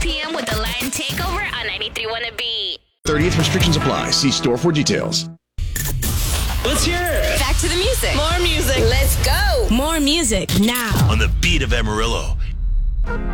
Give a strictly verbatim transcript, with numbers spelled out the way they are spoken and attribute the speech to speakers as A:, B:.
A: p.m. with the Lion Takeover on ninety-three point one The Beat.
B: thirtieth restrictions apply. See store for details.
C: Let's hear it.
D: Back to the music.
A: More music.
D: Let's go.
E: More music now.
F: On the beat of Amarillo.